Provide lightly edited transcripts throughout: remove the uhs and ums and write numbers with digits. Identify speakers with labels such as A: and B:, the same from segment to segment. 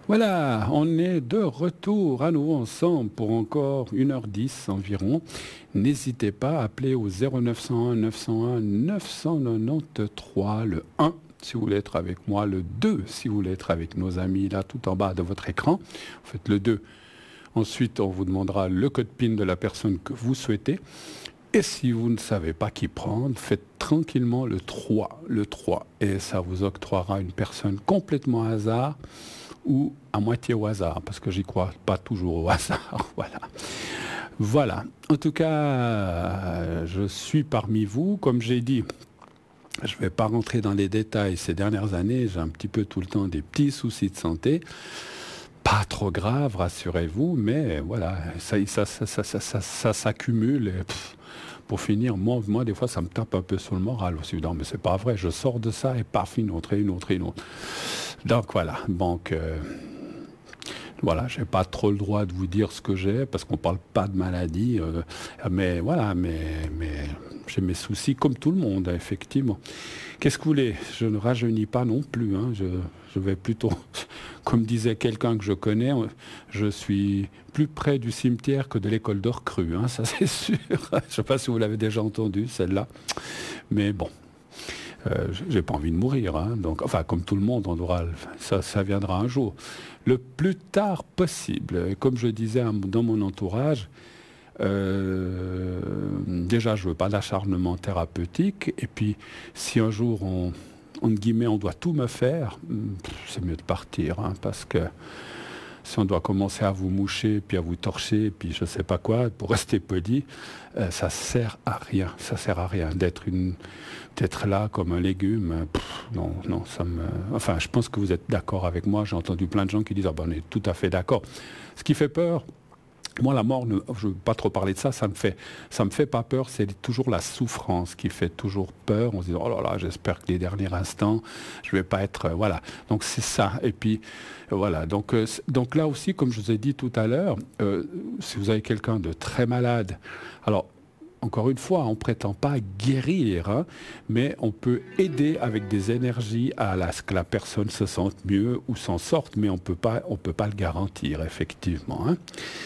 A: Voilà, on est de retour à nouveau ensemble pour encore 1h10 environ. N'hésitez pas à appeler au 0901 901 993, le 1 si vous voulez être avec moi, le 2 si vous voulez être avec nos amis là tout en bas de votre écran. Vous faites le 2. Ensuite, on vous demandera le code PIN de la personne que vous souhaitez. Et si vous ne savez pas qui prendre, faites tranquillement le 3. Le 3. Et ça vous octroiera une personne complètement hasard ou à moitié au hasard, parce que j'y crois pas toujours au hasard. Voilà. En tout cas, je suis parmi vous. Comme j'ai dit, je ne vais pas rentrer dans les détails. Ces dernières années, j'ai un petit peu tout le temps des petits soucis de santé. Pas trop grave, rassurez-vous, mais voilà, ça s'accumule. Et, pour finir, moi, des fois, ça me tape un peu sur le moral aussi. Non, mais c'est pas vrai, je sors de ça et paf, une autre. Donc voilà, voilà, j'ai pas trop le droit de vous dire ce que j'ai parce qu'on parle pas de maladie, mais voilà, mais j'ai mes soucis comme tout le monde, effectivement. Qu'est-ce que vous voulez? Je ne rajeunis pas non plus, hein. Je vais plutôt, comme disait quelqu'un que je connais, je suis plus près du cimetière que de l'école de recrues, hein, ça c'est sûr. Je ne sais pas si vous l'avez déjà entendu, celle-là, mais bon. J'ai pas envie de mourir, hein, donc, enfin, comme tout le monde, ça viendra un jour. Le plus tard possible. Et comme je disais dans mon entourage, déjà, je veux pas d'acharnement thérapeutique. Et puis, si un jour, entre guillemets, on doit tout me faire, c'est mieux de partir, hein, parce que si on doit commencer à vous moucher, puis à vous torcher, puis je sais pas quoi, pour rester poli, ça sert à rien. Ça sert à rien d'être là comme un légume. Non, Enfin, je pense que vous êtes d'accord avec moi. J'ai entendu plein de gens qui disent « Ah ben, on est tout à fait d'accord ». Ce qui fait peur, moi, la mort, je ne veux pas trop parler de ça, ça me fait pas peur, c'est toujours la souffrance qui fait toujours peur. On se dit, oh là là, j'espère que les derniers instants, je ne vais pas être... voilà, donc c'est ça. Et puis, voilà, donc là aussi, comme je vous ai dit tout à l'heure, si vous avez quelqu'un de très malade, alors, encore une fois, on ne prétend pas guérir, hein, mais on peut aider avec des énergies à ce que la personne se sente mieux ou s'en sorte, mais on peut pas le garantir, effectivement, hein.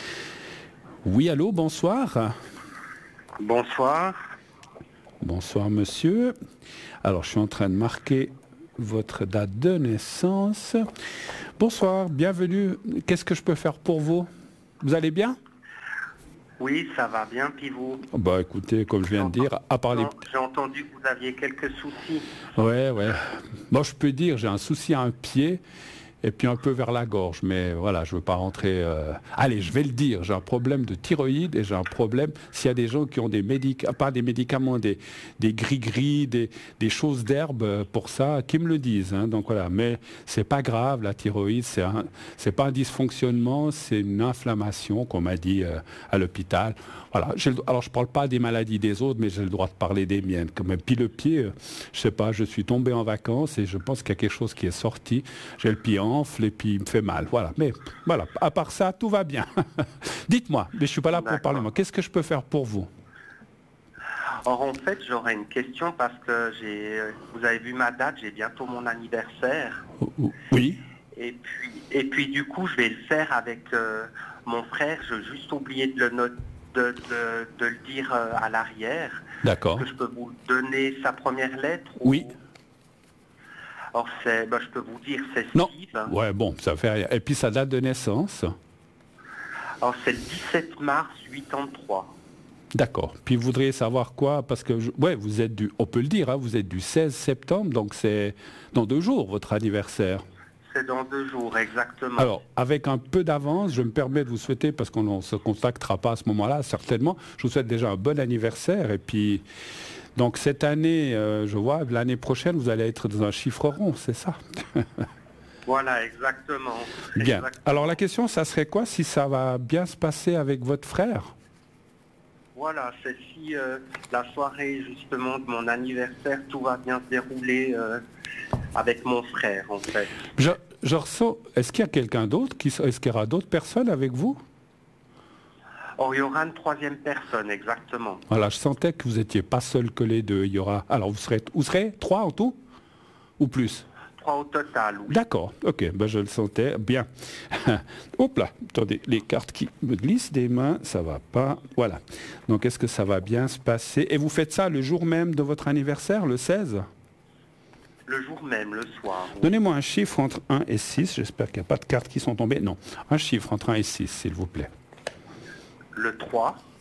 A: Oui, allô, bonsoir.
B: Bonsoir.
A: Bonsoir, monsieur. Alors, je suis en train de marquer votre date de naissance. Bonsoir, bienvenue. Qu'est-ce que je peux faire pour vous? Vous allez bien?
B: Oui, ça va bien, puis vous?
A: Bah, écoutez, comme je viens de dire, à part les...
B: J'ai entendu que vous aviez quelques soucis.
A: Ouais. Moi, je peux dire, j'ai un souci à un pied et puis un peu vers la gorge. Mais voilà, je ne veux pas rentrer... Allez, je vais le dire, j'ai un problème de thyroïde et j'ai un problème... S'il y a des gens qui ont des médicaments, pas des médicaments, des gris-gris, des choses d'herbe pour ça, qui me le disent, hein. Donc voilà, mais c'est pas grave, la thyroïde, c'est pas un dysfonctionnement, c'est une inflammation, qu'on m'a dit à l'hôpital. Voilà, alors je ne parle pas des maladies des autres, mais j'ai le droit de parler des miennes. Quand même. Puis le pied, je sais pas, je suis tombé en vacances et je pense qu'il y a quelque chose qui est sorti. J'ai le pied enfle et puis il me fait mal. Voilà, mais voilà, à part ça, tout va bien. Dites-moi, mais je ne suis pas là pour parler. Moi, qu'est-ce que je peux faire pour vous?
B: Or, en fait, j'aurais une question parce que vous avez vu ma date, j'ai bientôt mon anniversaire.
A: Oui.
B: Et puis du coup, je vais le faire avec mon frère. Je vais juste oublié de le dire à l'arrière.
A: D'accord.
B: Que je peux vous donner sa première lettre?
A: Oui.
B: Or, je peux vous dire, c'est Steve.
A: Non. Ouais, bon, ça fait rien. Et puis sa date de naissance?
B: Alors, c'est le 17 mars 83.
A: D'accord. Puis vous voudriez savoir quoi? Parce que, vous êtes on peut le dire, hein, vous êtes du 16 septembre, donc c'est dans 2 jours votre anniversaire.
B: C'est dans 2 jours, exactement.
A: Alors, avec un peu d'avance, je me permets de vous souhaiter, parce qu'on ne se contactera pas à ce moment-là, certainement, je vous souhaite déjà un bon anniversaire. Et puis, donc cette année, je vois, l'année prochaine, vous allez être dans un chiffre rond, c'est ça?
B: Voilà, exactement.
A: Bien.
B: Exactement.
A: Alors la question, ça serait quoi si ça va bien se passer avec votre frère?
B: Voilà, c'est si la soirée justement de mon anniversaire, tout va bien se dérouler avec mon frère, en fait.
A: Je ressens... Est-ce qu'il y a quelqu'un d'autre? Est-ce qu'il y aura d'autres personnes avec vous?
B: Or, il y aura une 3e personne, exactement.
A: Voilà, je sentais que vous n'étiez pas seul que les deux. Il y aura... Alors, vous serez 3 en tout? Ou plus?
B: 3 au total, oui.
A: D'accord, ok, ben je le sentais bien. Hop là, attendez, les cartes qui me glissent des mains, ça va pas. Voilà. Donc est-ce que ça va bien se passer? Et vous faites ça le jour même de votre anniversaire, le 16?
B: Le jour même, le soir. Oui.
A: Donnez-moi un chiffre entre 1 et 6. J'espère qu'il n'y a pas de cartes qui sont tombées. Non, un chiffre entre 1 et 6, s'il vous plaît.
B: Le 3,